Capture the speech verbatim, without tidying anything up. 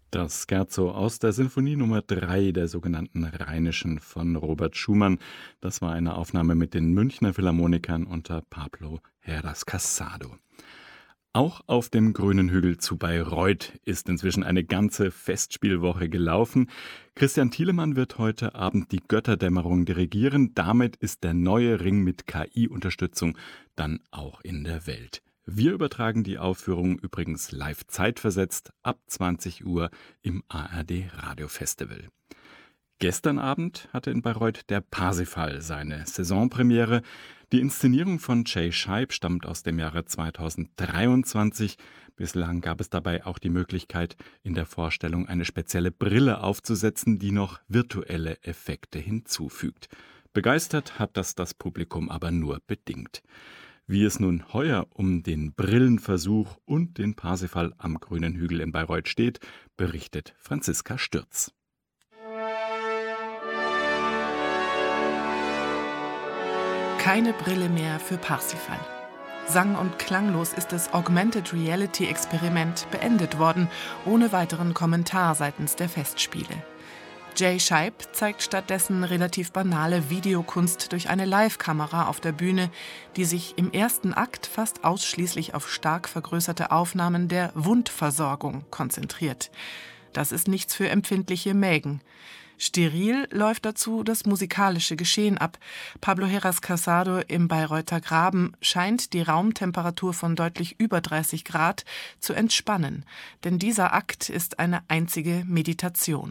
Das Scherzo aus der Sinfonie Nummer drei der sogenannten Rheinischen von Robert Schumann. Das war eine Aufnahme mit den Münchner Philharmonikern unter Pablo Heras Casado. Auch auf dem grünen Hügel zu Bayreuth ist inzwischen eine ganze Festspielwoche gelaufen. Christian Thielemann wird heute Abend die Götterdämmerung dirigieren. Damit ist der neue Ring mit K I-Unterstützung dann auch in der Welt. Wir übertragen die Aufführung übrigens live zeitversetzt ab zwanzig Uhr im A R D Radio Festival. Gestern Abend hatte in Bayreuth der Parsifal seine Saisonpremiere. Die Inszenierung von Jay Scheib stammt aus dem Jahre zweitausenddreiundzwanzig. Bislang gab es dabei auch die Möglichkeit, in der Vorstellung eine spezielle Brille aufzusetzen, die noch virtuelle Effekte hinzufügt. Begeistert hat das das Publikum aber nur bedingt. Wie es nun heuer um den Brillenversuch und den Parsifal am grünen Hügel in Bayreuth steht, berichtet Franziska Stürz. Keine Brille mehr für Parsifal. Sang- und klanglos ist das Augmented Reality-Experiment beendet worden, ohne weiteren Kommentar seitens der Festspiele. Jay Scheib zeigt stattdessen relativ banale Videokunst durch eine Live-Kamera auf der Bühne, die sich im ersten Akt fast ausschließlich auf stark vergrößerte Aufnahmen der Wundversorgung konzentriert. Das ist nichts für empfindliche Mägen. Steril läuft dazu das musikalische Geschehen ab. Pablo Heras Casado im Bayreuther Graben scheint die Raumtemperatur von deutlich über dreißig Grad zu entspannen, denn dieser Akt ist eine einzige Meditation.